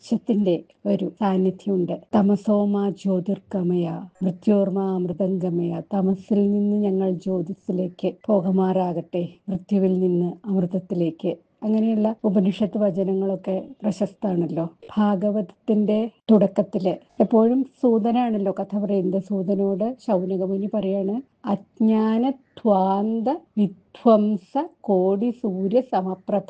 വെളിച്ചത്തിന്റെ ഒരു സാന്നിധ്യമുണ്ട്. തമസോമാ ജ്യോതിർഗമയ മൃത്യോർമാ അമൃതംഗമയ. തമസിൽ നിന്ന് ഞങ്ങൾ ജ്യോതിസിലേക്ക് പോകുമാറാകട്ടെ, മൃത്യുവിൽ നിന്ന് അമൃതത്തിലേക്ക്. അങ്ങനെയുള്ള ഉപനിഷത്ത് വചനങ്ങളൊക്കെ പ്രശസ്താണല്ലോ. ഭാഗവതത്തിന്റെ തുടക്കത്തില് എപ്പോഴും സൂതനാണല്ലോ കഥ പറയുന്നത്. സൂതനോട് ശൗനകമുനി പറയാണ്, അജ്ഞാനധ്വാന്ത വിധ്വംസ കോടി സൂര്യ സമപ്രഭ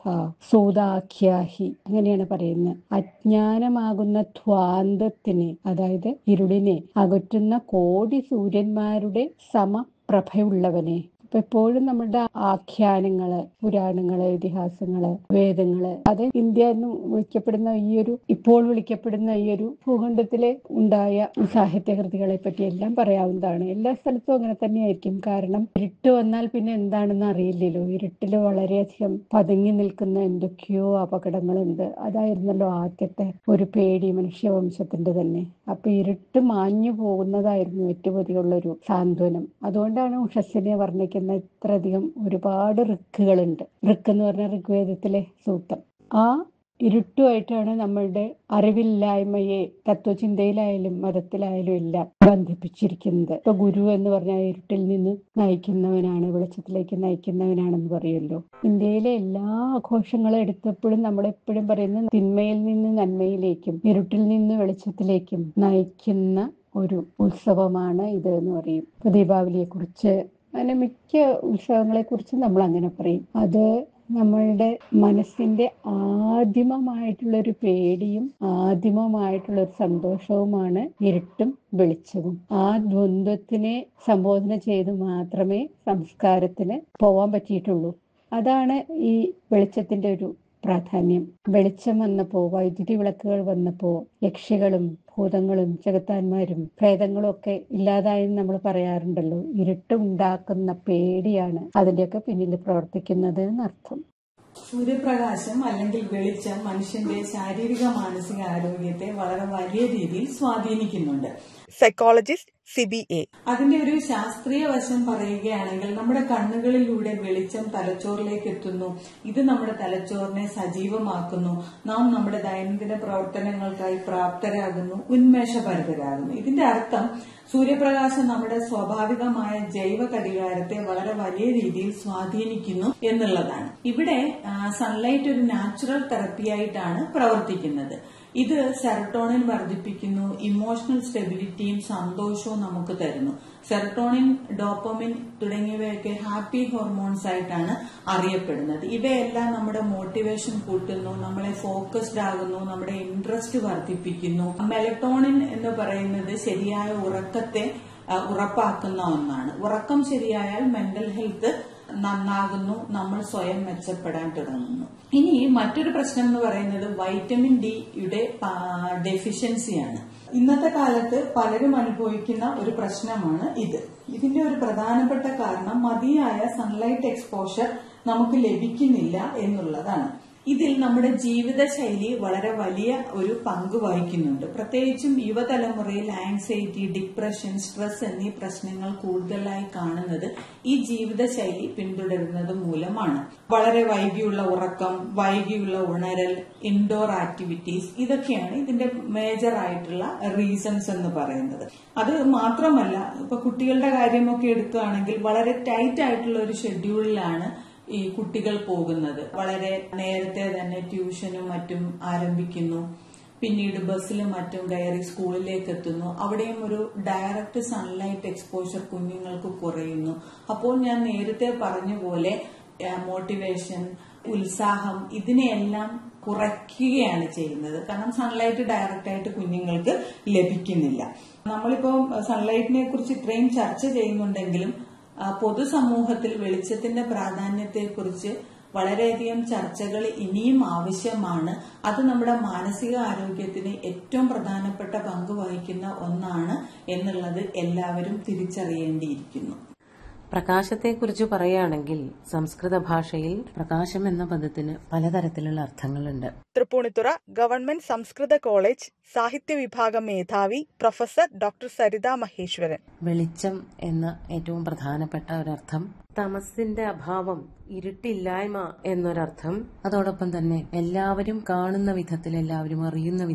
സൂതാഖ്യാഹി. അങ്ങനെയാണ് പറയുന്നത്. അജ്ഞാനമാകുന്ന ധ്വാന്തത്തിന്, അതായത് ഇരുളിനെ അകറ്റുന്ന കോടി സൂര്യന്മാരുടെ സമപ്രഭയുള്ളവനെ. അപ്പൊ എപ്പോഴും നമ്മുടെ ആഖ്യാനങ്ങള്, പുരാണങ്ങള്, ഇതിഹാസങ്ങള്, വേദങ്ങള്, അത് ഇന്ത്യ എന്ന് വിളിക്കപ്പെടുന്ന ഇപ്പോൾ വിളിക്കപ്പെടുന്ന ഈ ഒരു ഭൂഖണ്ഡത്തിലെ ഉണ്ടായ സാഹിത്യകൃതികളെ പറ്റി എല്ലാം പറയാവുന്നതാണ്. എല്ലാ സ്ഥലത്തും അങ്ങനെ തന്നെയായിരിക്കും. കാരണം ഇരുട്ട് വന്നാൽ പിന്നെ എന്താണെന്ന് അറിയില്ലല്ലോ. ഇരുട്ടില് വളരെയധികം പതുങ്ങി നിൽക്കുന്ന എന്തൊക്കെയോ അപകടങ്ങളുണ്ട്. അതായിരുന്നല്ലോ ആദ്യത്തെ ഒരു പേടി മനുഷ്യവംശത്തിന്റെ തന്നെ. അപ്പൊ ഇരുട്ട് മാഞ്ഞു പോകുന്നതായിരുന്നു ഏറ്റവും അധികമുള്ളൊരു സാന്ത്വനം. അതുകൊണ്ടാണ് ഉഷസ്സിനെ വർണ്ണിക്കുന്നത് ഇത്രയധികം ഒരുപാട് ഋക്കുകളുണ്ട്. ഋക്ക് എന്ന് പറഞ്ഞാൽ ഋഗ്വേദത്തിലെ സൂക്തം. ആ ഇരുട്ടുമായിട്ടാണ് നമ്മളുടെ അറിവില്ലായ്മയെ തത്വചിന്തയിലായാലും മതത്തിലായാലും എല്ലാം ബന്ധിപ്പിച്ചിരിക്കുന്നത്. ഇപ്പൊ ഗുരു എന്ന് പറഞ്ഞാൽ ഇരുട്ടിൽ നിന്ന് നയിക്കുന്നവനാണ്, വെളിച്ചത്തിലേക്ക് നയിക്കുന്നവനാണെന്ന് പറയുമല്ലോ. ഇന്ത്യയിലെ എല്ലാ ആഘോഷങ്ങളും എടുത്തപ്പോഴും നമ്മളെപ്പോഴും പറയുന്നത് തിന്മയിൽ നിന്ന് നന്മയിലേക്കും ഇരുട്ടിൽ നിന്ന് വെളിച്ചത്തിലേക്കും നയിക്കുന്ന ഒരു ഉത്സവമാണ് ഇത് എന്ന് പറയും. ഇപ്പൊ ദീപാവലിയെ കുറിച്ച്, അങ്ങനെ മിക്ക ഉത്സവങ്ങളെ കുറിച്ച് നമ്മൾ അങ്ങനെ പറയും. അത് നമ്മളുടെ മനസ്സിന്റെ ആദിമമായിട്ടുള്ളൊരു പേടിയും ആദിമമായിട്ടുള്ളൊരു സന്തോഷവുമാണ് ഇരുട്ടും വെളിച്ചവും. ആ ദ്വന്ദ്വത്തിനെ സംബോധന ചെയ്ത് മാത്രമേ സംസ്കാരത്തിന് പോവാൻ പറ്റിയിട്ടുള്ളൂ. അതാണ് ഈ വെളിച്ചത്തിന്റെ ഒരു പ്രാധാന്യം. വെളിച്ചം വന്നപ്പോ, വൈദ്യുതി വിളക്കുകൾ വന്നപ്പോ യക്ഷികളും ഭൂതങ്ങളും ചെകുത്താന്മാരും പ്രേതങ്ങളും ഒക്കെ ഇല്ലാതായെന്ന് നമ്മൾ പറയാറുണ്ടല്ലോ. ഇരുട്ട് ഉണ്ടാക്കുന്ന പേടിയാണ് അതിന്റെയൊക്കെ പിന്നിൽ പ്രവർത്തിക്കുന്നത് എന്നർത്ഥം. സൂര്യപ്രകാശം അല്ലെങ്കിൽ വെളിച്ചം മനുഷ്യന്റെ ശാരീരിക മാനസിക ആരോഗ്യത്തെ വളരെ വലിയ രീതിയിൽ സ്വാധീനിക്കുന്നുണ്ട്. Psychologist Sibi A. അതിന്റെ ഒരു ശാസ്ത്രീയ വശം പറയുകയാണെങ്കിൽ നമ്മുടെ കണ്ണുകളിലൂടെ വെളിച്ചം തലച്ചോറിലേക്ക് എത്തുന്നു. ഇത് നമ്മുടെ തലച്ചോറിനെ സജീവമാക്കുന്നു. നാം നമ്മുടെ ദൈനംദിന പ്രവർത്തനങ്ങൾക്കായി പ്രാപ്തരാകുന്നു, ഉന്മേഷഭരിതരാകുന്നു. ഇതിന്റെ അർത്ഥം സൂര്യപ്രകാശം നമ്മുടെ സ്വാഭാവികമായ ജൈവ ഘടികാരത്തെ വളരെ വലിയ രീതിയിൽ സ്വാധീനിക്കുന്നു എന്നുള്ളതാണ്. ഇവിടെ സൺലൈറ്റ് ഒരു നാച്ചുറൽ തെറപ്പിയായിട്ടാണ് പ്രവർത്തിക്കുന്നത്. ഇത് സെറട്ടോണിൻ വർദ്ധിപ്പിക്കുന്നു, ഇമോഷണൽ സ്റ്റെബിലിറ്റിയും സന്തോഷവും നമുക്ക് തരുന്നു. സെറട്ടോണിൻ, ഡോപ്പമിൻ തുടങ്ങിയവയൊക്കെ ഹാപ്പി ഹോർമോൺസ് ആയിട്ടാണ് അറിയപ്പെടുന്നത്. ഇവയെല്ലാം നമ്മുടെ മോട്ടിവേഷൻ കൂട്ടുന്നു, നമ്മളെ ഫോക്കസ്ഡ് ആകുന്നു, നമ്മുടെ ഇൻട്രസ്റ്റ് വർദ്ധിപ്പിക്കുന്നു. മെലറ്റോണിൻ എന്ന് പറയുന്നത് ശരിയായ ഉറക്കത്തെ ഉറപ്പാക്കുന്ന ഒന്നാണ്. ഉറക്കം ശരിയായാൽ മെന്റൽ ഹെൽത്ത് നന്നാകുന്നു, നമ്മൾ സ്വയം മെച്ചപ്പെടാൻ തുടങ്ങുന്നു. ഇനി മറ്റൊരു പ്രശ്നം എന്ന് പറയുന്നത് വൈറ്റമിൻ ഡിയുടെ ഡെഫിഷ്യൻസിയാണ്. ഇന്നത്തെ കാലത്ത് പലരും അനുഭവിക്കുന്ന ഒരു പ്രശ്നമാണ് ഇത്. ഇതിന്റെ ഒരു പ്രധാനപ്പെട്ട കാരണം മതിയായ സൺലൈറ്റ് എക്സ്പോഷർ നമുക്ക് ലഭിക്കുന്നില്ല എന്നുള്ളതാണ്. ഇതിൽ നമ്മുടെ ജീവിതശൈലി വളരെ വലിയ ഒരു പങ്ക് വഹിക്കുന്നുണ്ട്. പ്രത്യേകിച്ചും യുവതലമുറയിൽ ആങ്സൈറ്റി, ഡിപ്രഷൻ, സ്ട്രെസ് എന്നീ പ്രശ്നങ്ങൾ കൂടുതലായി കാണുന്നത് ഈ ജീവിതശൈലി പിന്തുടരുന്നത് മൂലമാണ്. വളരെ വൈകിയുള്ള ഉറക്കം, വൈകിയുള്ള ഉണരൽ, ഇൻഡോർ ആക്ടിവിറ്റീസ്, ഇതൊക്കെയാണ് ഇതിന്റെ മേജർ ആയിട്ടുള്ള റീസൺസ് എന്ന് പറയുന്നത്. അത് മാത്രമല്ല, ഇപ്പൊ കുട്ടികളുടെ കാര്യമൊക്കെ എടുക്കുകയാണെങ്കിൽ വളരെ ടൈറ്റ് ആയിട്ടുള്ള ഒരു ഷെഡ്യൂളിലാണ് ഈ കുട്ടികൾ പോകുന്നത്. വളരെ നേരത്തെ തന്നെ ട്യൂഷനും മറ്റും ആരംഭിക്കുന്നു. പിന്നീട് ബസ്സിലും മറ്റും കയറി സ്കൂളിലേക്ക് എത്തുന്നു. അവിടെയും ഒരു ഡയറക്റ്റ് സൺലൈറ്റ് എക്സ്പോഷർ കുഞ്ഞുങ്ങൾക്ക് കുറയുന്നു. അപ്പോൾ ഞാൻ നേരത്തെ പറഞ്ഞ പോലെ മോട്ടിവേഷൻ, ഉത്സാഹം, ഇതിനെയെല്ലാം കുറയ്ക്കുകയാണ് ചെയ്യുന്നത്. കാരണം സൺലൈറ്റ് ഡയറക്റ്റ് ആയിട്ട് കുഞ്ഞുങ്ങൾക്ക് ലഭിക്കുന്നില്ല. നമ്മളിപ്പോ സൺലൈറ്റിനെ കുറിച്ച് ഇത്രയും ചർച്ച ചെയ്യുന്നുണ്ടെങ്കിലും പൊതുസമൂഹത്തിൽ വെളിച്ചത്തിന്റെ പ്രാധാന്യത്തെക്കുറിച്ച് വളരെയധികം ചർച്ചകൾ ഇനിയും ആവശ്യമാണ്. അത് നമ്മുടെ മാനസിക ആരോഗ്യത്തിന് ഏറ്റവും പ്രധാനപ്പെട്ട പങ്ക് വഹിക്കുന്ന ഒന്നാണ് എന്നുള്ളത് എല്ലാവരും തിരിച്ചറിയേണ്ടിയിരിക്കുന്നു. പ്രകാശത്തെക്കുറിച്ച് പറയുകയാണെങ്കിൽ സംസ്കൃത ഭാഷയിൽ പ്രകാശം എന്ന പദത്തിന് പലതരത്തിലുള്ള അർത്ഥങ്ങളുണ്ട്. തൃപ്പൂണിത്തുറ ഗവൺമെന്റ് സംസ്കൃത കോളേജ് സാഹിത്യ വിഭാഗം മേധാവി പ്രൊഫസർ ഡോക്ടർ സരിത മഹേശ്വരൻ. വെളിച്ചം എന്ന ഏറ്റവും പ്രധാനപ്പെട്ട ഒരർത്ഥം, തമസിന്റെ അഭാവം, ഇരുട്ടില്ലായ്മ എന്നൊരർത്ഥം, അതോടൊപ്പം തന്നെ എല്ലാവരും കാണുന്ന വിധത്തിൽ, എല്ലാവരും അറിയുന്ന